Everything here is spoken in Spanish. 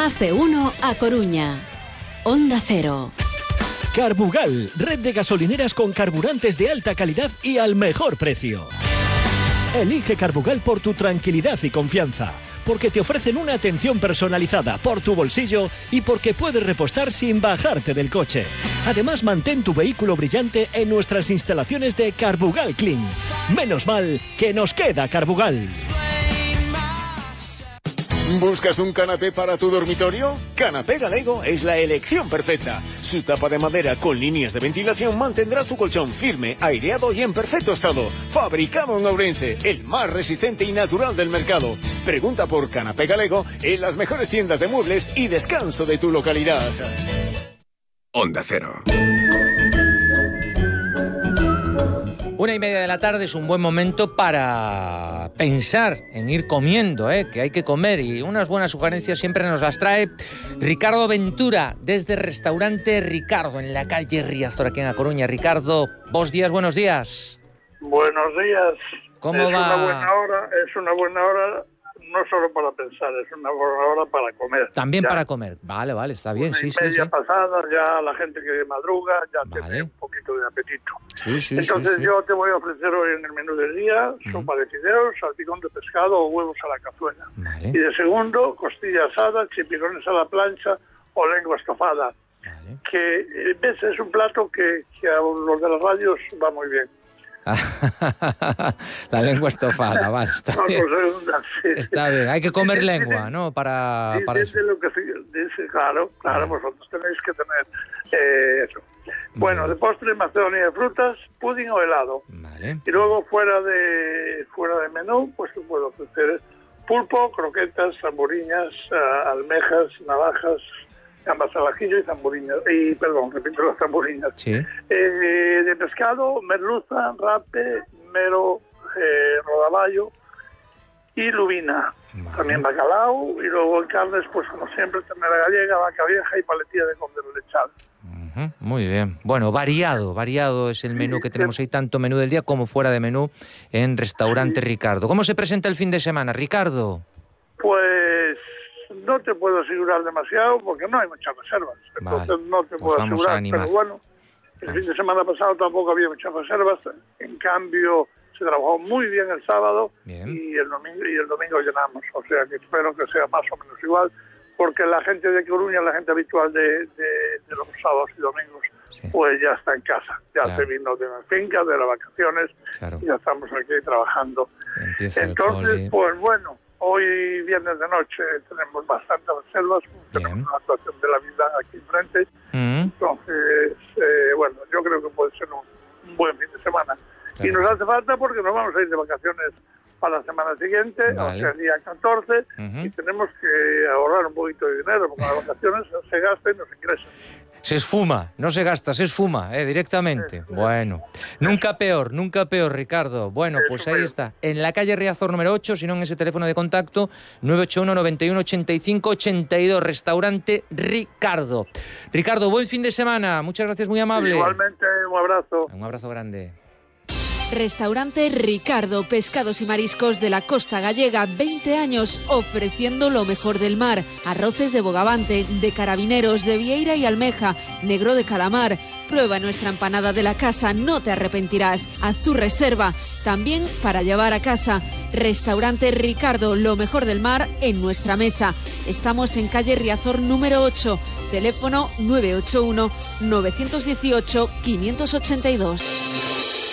Más de uno a Coruña. Onda Cero. Carbugal, red de gasolineras con carburantes de alta calidad y al mejor precio. Elige Carbugal por tu tranquilidad y confianza, porque te ofrecen una atención personalizada por tu bolsillo y porque puedes repostar sin bajarte del coche. Además, mantén tu vehículo brillante en nuestras instalaciones de Carbugal Clean. Menos mal que nos queda Carbugal. ¿Buscas un canapé para tu dormitorio? Canapé Galego es la elección perfecta. Su tapa de madera con líneas de ventilación mantendrá tu colchón firme, aireado y en perfecto estado. Fabricado en Ourense, el más resistente y natural del mercado. Pregunta por Canapé Galego en las mejores tiendas de muebles y descanso de tu localidad. Onda Cero. 1:30 de la tarde es un buen momento para pensar en ir comiendo, que hay que comer, y unas buenas sugerencias siempre nos las trae Ricardo Ventura desde Restaurante Ricardo en la calle Riazor aquí en A Coruña. Ricardo, buenos días. Buenos días. ¿Cómo va? Es una buena hora no solo para pensar, es una buena hora para comer. También ya. Para comer. Vale, está bien. Sí. Media pasada, ya la gente que madruga ya tiene un poquito de apetito. Sí. Entonces yo te voy a ofrecer hoy en el menú del día sopa de fideos, salpicón de pescado o huevos a la cazuela. Vale. Y de segundo, costilla asada, chipirones a la plancha o lengua estofada. Vale. Que ves, es un plato que a los de las radios va muy bien. La lengua estofada, vale, está bien. Sí. Está bien, hay que comer lengua, ¿no? Para eso. Lo que dice, claro, vosotros tenéis que tener eso. Bueno, de postre, macedonia de frutas, pudding o helado. Vale. Y luego fuera de menú, pues te puedo ofrecer pulpo, croquetas, zamburiñas, almejas, navajas, ambas al ajillo y zamburiñas, repito las zamburiñas. Sí. De pescado, merluza, rape, mero, rodaballo y lubina. Vale. También bacalao, y luego en carnes, pues como siempre, ternera gallega, vaca vieja y paletilla de cordero lechal. Muy bien. Bueno, variado es el menú que tenemos ahí, tanto menú del día como fuera de menú en Restaurante Ricardo. ¿Cómo se presenta el fin de semana, Ricardo? Pues no te puedo asegurar demasiado porque no hay muchas reservas. Entonces no te puedo asegurar, pero bueno, el fin de semana pasado tampoco había muchas reservas. En cambio, se trabajó muy bien el sábado y el domingo llenamos. O sea que espero que sea más o menos igual, porque la gente de Coruña, la gente habitual de los sábados y domingos, pues ya está en casa. Ya se vino de las fincas, de las vacaciones, y ya estamos aquí trabajando. Entonces, pues bueno, hoy viernes de noche tenemos bastantes reservas, tenemos una actuación de la vida aquí enfrente. Entonces, bueno, yo creo que puede ser un buen fin de semana. Y nos hace falta porque nos vamos a ir de vacaciones para la semana siguiente, o sea, el día 14, y tenemos que ahorrar un poquito de dinero, porque las vacaciones se gastan y no se ingresan. Se esfuma, no se gasta, se esfuma, directamente. Sí. Bueno, nunca peor, Ricardo. Bueno, pues ahí está, en la calle Riazor número 8, si no en ese teléfono de contacto, 981 91 85 82, Restaurante Ricardo. Ricardo, buen fin de semana, muchas gracias, muy amable. Igualmente, un abrazo. Un abrazo grande. Restaurante Ricardo, pescados y mariscos de la costa gallega, 20 años ofreciendo lo mejor del mar. Arroces de bogavante, de carabineros, de vieira y almeja, negro de calamar. Prueba nuestra empanada de la casa, no te arrepentirás. Haz tu reserva, también para llevar a casa. Restaurante Ricardo, lo mejor del mar en nuestra mesa. Estamos en calle Riazor número 8, teléfono 981 918 582.